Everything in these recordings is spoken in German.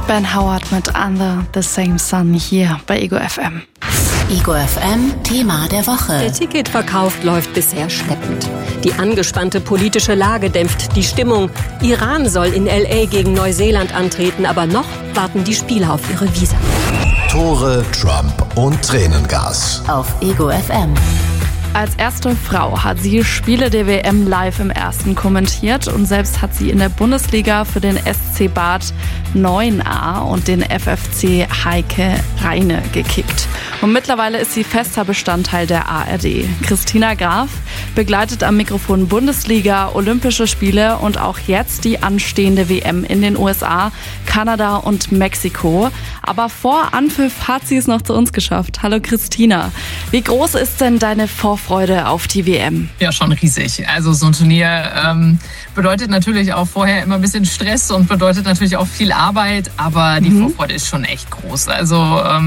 Ben Howard mit Under the Same Sun hier bei Ego FM. Ego FM Thema der Woche. Der Ticketverkauf läuft bisher schleppend. Die angespannte politische Lage dämpft die Stimmung. Iran soll in L.A. gegen Neuseeland antreten, aber noch warten die Spieler auf ihre Visa. Tore, Trump und Tränengas. Auf Ego FM. Als erste Frau hat sie Spiele der WM live im Ersten kommentiert und selbst hat sie in der Bundesliga für den SC Bad 9a und den FFC Heike Rheine gekickt. Und mittlerweile ist sie fester Bestandteil der ARD. Christina Graf begleitet am Mikrofon Bundesliga, Olympische Spiele und auch jetzt die anstehende WM in den USA, Kanada und Mexiko. Aber vor Anpfiff hat sie es noch zu uns geschafft. Hallo Christina, wie groß ist denn deine Vorfreude auf die WM? Ja, schon riesig. Also so ein Turnier bedeutet natürlich auch vorher immer ein bisschen Stress und bedeutet natürlich auch viel Arbeit, aber die Vorfreude ist schon echt groß. Also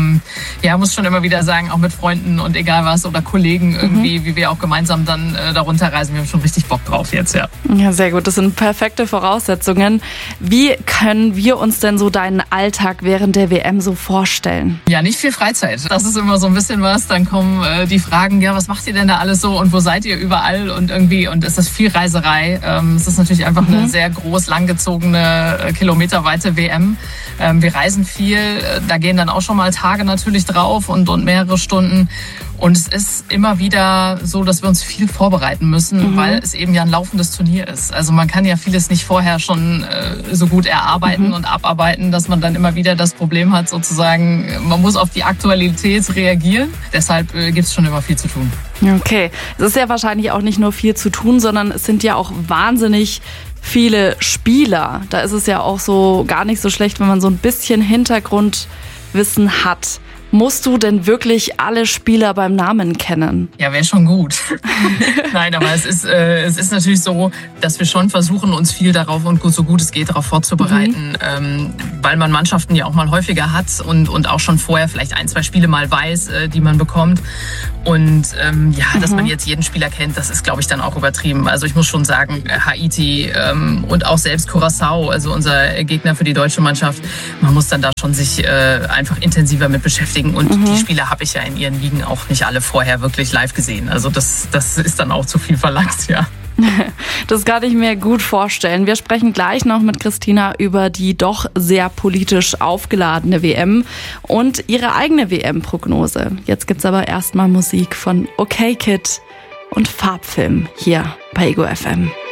muss schon immer wieder sagen, auch mit Freunden und egal was oder Kollegen irgendwie, wie wir auch gemeinsam dann darunter reisen. Wir haben schon richtig Bock drauf jetzt, ja. Ja, sehr gut. Das sind perfekte Voraussetzungen. Wie können wir uns denn so deinen Alltag während der WM so vorstellen? Ja, nicht viel Freizeit. Das ist immer so ein bisschen was. Dann kommen die Fragen, ja, was macht ihr denn da alles so und wo seid ihr überall und ist das viel Reiserei. Es ist natürlich einfach eine sehr groß, langgezogene, kilometerweite WM. Wir reisen viel, da gehen dann auch schon mal Tage natürlich drauf und mehrere Stunden. Und es ist immer wieder so, dass wir uns viel vorbereiten müssen, weil es eben ja ein laufendes Turnier ist. Also man kann ja vieles nicht vorher schon so gut erarbeiten und abarbeiten, dass man dann immer wieder das Problem hat, sozusagen, man muss auf die Aktualität reagieren. Deshalb gibt es schon immer viel zu tun. Okay, es ist ja wahrscheinlich auch nicht nur viel zu tun, sondern es sind ja auch wahnsinnig viele Spieler. Da ist es ja auch so gar nicht so schlecht, wenn man so ein bisschen Hintergrundwissen hat. Musst du denn wirklich alle Spieler beim Namen kennen? Ja, wäre schon gut. Nein, aber es ist natürlich so, dass wir schon versuchen, uns viel darauf und so gut es geht, darauf vorzubereiten, weil man Mannschaften ja auch mal häufiger hat und auch schon vorher vielleicht 1, 2 Spiele mal weiß, die man bekommt. Und dass man jetzt jeden Spieler kennt, das ist, glaube ich, dann auch übertrieben. Also ich muss schon sagen, Haiti und auch selbst Curaçao, also unser Gegner für die deutsche Mannschaft, man muss dann da schon sich einfach intensiver mit beschäftigen. Und die Spieler habe ich ja in ihren Ligen auch nicht alle vorher wirklich live gesehen. Also das ist dann auch zu viel verlangt, ja. Das kann ich mir gut vorstellen. Wir sprechen gleich noch mit Christina über die doch sehr politisch aufgeladene WM und ihre eigene WM-Prognose. Jetzt gibt's aber erstmal Musik von OK Kid und Farbfilm hier bei Ego FM.